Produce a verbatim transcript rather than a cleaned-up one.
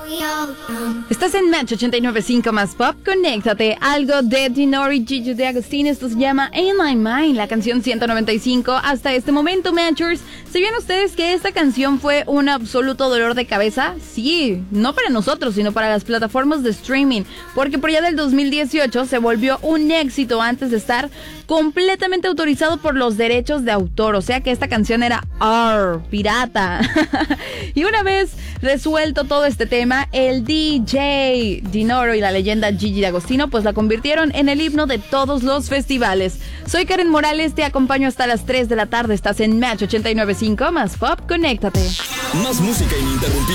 Estás en Match ochenta y nueve punto cinco más Pop, conéctate. Algo de Dinori, Gigi de Agostino. Esto se llama In My Mind, la canción ciento noventa y cinco. Hasta este momento, Matchers, ¿sabían ustedes que esta canción fue un absoluto dolor de cabeza? Sí, no para nosotros, sino para las plataformas de streaming, porque por allá del dos mil dieciocho se volvió un éxito antes de estar completamente autorizado por los derechos de autor. O sea que esta canción era R, pirata. Y una vez resuelto todo este tema, el D J Dinoro y la leyenda Gigi D'Agostino pues la convirtieron en el himno de todos los festivales. Soy Karen Morales, te acompaño hasta las tres de la tarde. Estás en Match ochenta y nueve punto cinco más Pop, conéctate. Más música ininterrumpida.